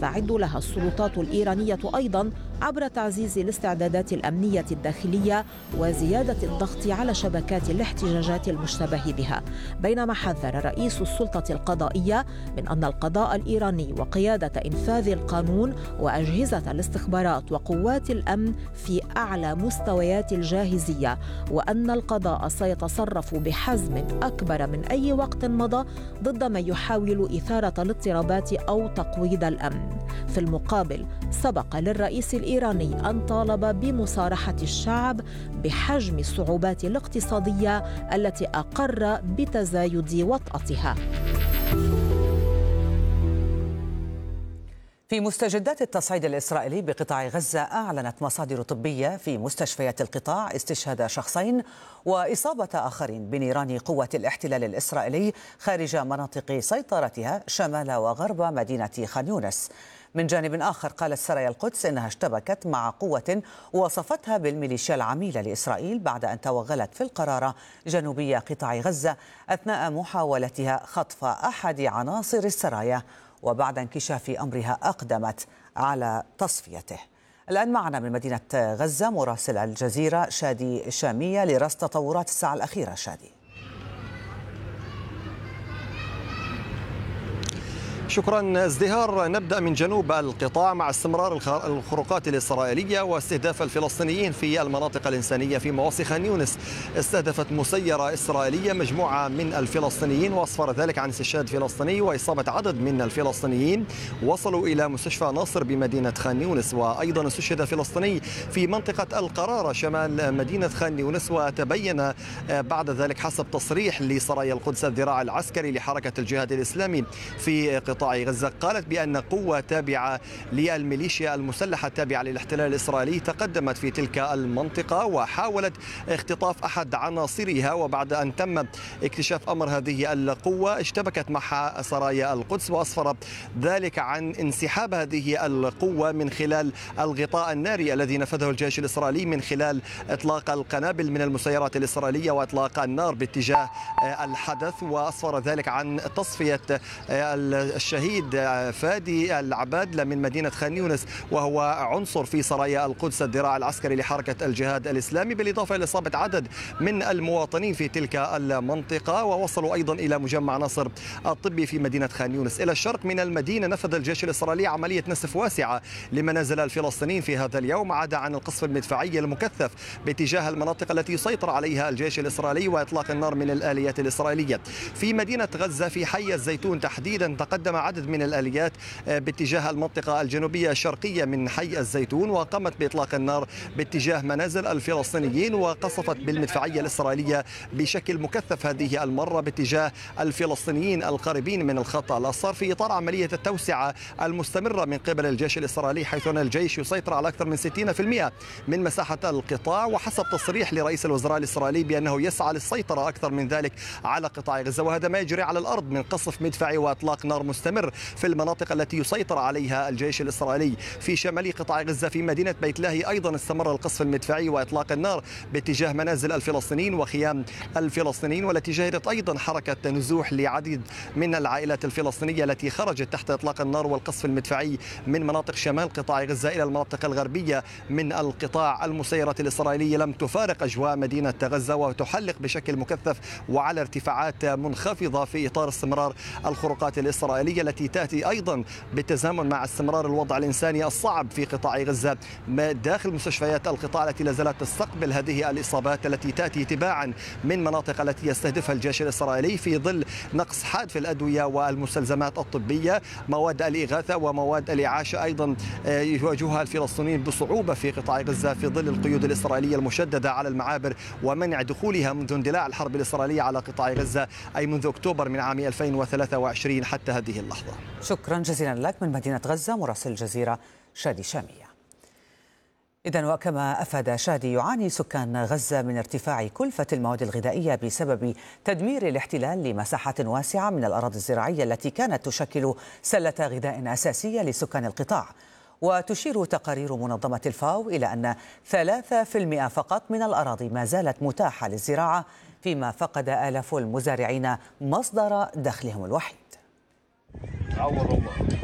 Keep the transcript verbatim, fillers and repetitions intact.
تستعد لها السلطات الإيرانية أيضا عبر تعزيز الاستعدادات الأمنية الداخلية وزيادة الضغط على شبكات الاحتجاجات المشتبه بها. بينما حذر رئيس السلطة القضائية من أن القضاء الإيراني وقيادة إنفاذ القانون وأجهزة الاستخبارات وقوات الأمن في أعلى مستويات الجاهزية، وأن القضاء سيتصرف بحزم أكبر من أي وقت مضى ضد من يحاول إثارة الاضطرابات أو تقويض الأمن. في المقابل سبق للرئيس الإيراني أن طالب بمصارحة الشعب بحجم الصعوبات الاقتصادية التي أقر بتزايد وطأتها. في مستجدات التصعيد الإسرائيلي بقطاع غزة، أعلنت مصادر طبية في مستشفيات القطاع استشهاد شخصين وإصابة آخرين بنيران قوة الاحتلال الإسرائيلي خارج مناطق سيطرتها شمال وغرب مدينة خان يونس. من جانب آخر، قالت سرايا القدس إنها اشتبكت مع قوة وصفتها بالميليشيا العميلة لإسرائيل بعد أن توغلت في القرارة جنوبية قطاع غزة أثناء محاولتها خطف أحد عناصر السرايا، وبعد انكشاف أمرها أقدمت على تصفيته. الآن معنا من مدينة غزة مراسل الجزيرة شادي شامية لرصد تطورات الساعة الأخيرة. شادي. شكرا ازدهار. نبدأ من جنوب القطاع مع استمرار الخروقات الإسرائيلية واستهداف الفلسطينيين في المناطق الإنسانية في مواصي خان يونس. استهدفت مسيرة إسرائيلية مجموعة من الفلسطينيين وأسفر ذلك عن استشهاد فلسطيني وإصابة عدد من الفلسطينيين. وصلوا إلى مستشفى ناصر بمدينة خان يونس. وأيضا استشهد فلسطيني في منطقة القرارة شمال مدينة خان يونس. وتبين بعد ذلك حسب تصريح لسرايا القدس الذراع العسكري لحركة الجهاد الإسلامي في قطاع غزة، قالت بأن قوة تابعة للميليشيا المسلحة التابعة للاحتلال الإسرائيلي تقدمت في تلك المنطقة وحاولت اختطاف أحد عناصرها. وبعد أن تم اكتشاف أمر هذه القوة اشتبكت معها سرايا القدس وأسفر ذلك عن انسحاب هذه القوة من خلال الغطاء الناري الذي نفذه الجيش الإسرائيلي من خلال إطلاق القنابل من المسيرات الإسرائيلية وإطلاق النار باتجاه الحدث. وأسفر ذلك عن تصفية الشهيد فادي العبادلة من مدينة خان يونس، وهو عنصر في سرايا القدس الذراع العسكري لحركة الجهاد الإسلامي، بالإضافة إلى إصابة عدد من المواطنين في تلك المنطقة. ووصلوا أيضا إلى مجمع ناصر الطبي في مدينة خان يونس. إلى الشرق من المدينة نفذ الجيش الإسرائيلي عملية نسف واسعة لمنازل الفلسطينيين في هذا اليوم، عدا عن القصف المدفعي المكثف باتجاه المناطق التي يسيطر عليها الجيش الإسرائيلي وإطلاق النار من الآليات الإسرائيلية. في مدينة غزة في حي الزيتون تحديدا تقدم عدد من الآليات باتجاه المنطقة الجنوبية الشرقية من حي الزيتون، وقامت بإطلاق النار باتجاه منازل الفلسطينيين، وقصفت بالمدفعية الإسرائيلية بشكل مكثف هذه المرة باتجاه الفلسطينيين القريبين من الخط الأصفر في إطار عملية التوسعة المستمرة من قبل الجيش الإسرائيلي، حيث أن الجيش يسيطر على أكثر من ستين بالمئة من مساحة القطاع. وحسب تصريح لرئيس الوزراء الإسرائيلي بأنه يسعى للسيطرة أكثر من ذلك على قطاع غزة، وهذا ما يجري على الأرض من قصف مدفعي وإطلاق نار مستمر في المناطق التي يسيطر عليها الجيش الإسرائيلي. في شمال قطاع غزة في مدينة بيت لاهي أيضا استمر القصف المدفعي وإطلاق النار باتجاه منازل الفلسطينيين وخيام الفلسطينيين، والتي شهدت أيضا حركة نزوح لعديد من العائلات الفلسطينية التي خرجت تحت إطلاق النار والقصف المدفعي من مناطق شمال قطاع غزة إلى المناطق الغربية من القطاع. المسيرات الإسرائيلية لم تفارق أجواء مدينة غزة وتحلق بشكل مكثف وعلى ارتفاعات منخفضة في إطار استمرار الخروقات الإسرائيلية التي تأتي أيضا بالتزامن مع استمرار الوضع الإنساني الصعب في قطاع غزة داخل مستشفيات القطاع التي لا زالت تستقبل هذه الإصابات التي تأتي تباعا من مناطق التي يستهدفها الجيش الإسرائيلي في ظل نقص حاد في الأدوية والمستلزمات الطبية. مواد الإغاثة ومواد الإعاشة أيضا يواجهها الفلسطينيين بصعوبة في قطاع غزة في ظل القيود الإسرائيلية المشددة على المعابر ومنع دخولها منذ اندلاع الحرب الإسرائيلية على قطاع غزة، أي منذ أكتوبر من عام ألفين وثلاثة وعشرين حتى هذه اللحظة. شكرا جزيلا لك من مدينة غزة مراسل الجزيرة شادي شامية. إذن وكما أفاد شادي، يعاني سكان غزة من ارتفاع كلفة المواد الغذائية بسبب تدمير الاحتلال لمساحات واسعة من الأراضي الزراعية التي كانت تشكل سلة غذاء أساسية لسكان القطاع. وتشير تقارير منظمة الفاو إلى أن ثلاثة بالمئة فقط من الأراضي ما زالت متاحة للزراعة، فيما فقد آلاف المزارعين مصدر دخلهم الوحيد.